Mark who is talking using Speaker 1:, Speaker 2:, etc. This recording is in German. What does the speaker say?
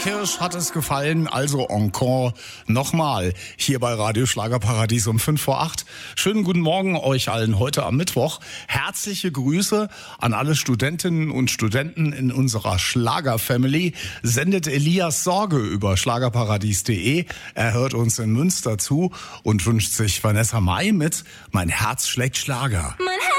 Speaker 1: Kirsch hat es gefallen, also encore nochmal hier bei Radio Schlagerparadies um 7:55. Schönen guten Morgen euch allen heute am Mittwoch. Herzliche Grüße an alle Studentinnen und Studenten in unserer Schlager-Family. Sendet Elias Sorge über schlagerparadies.de. Er hört uns in Münster zu und wünscht sich Vanessa Mai mit Mein Herz schlägt Schlager.
Speaker 2: Mein Herz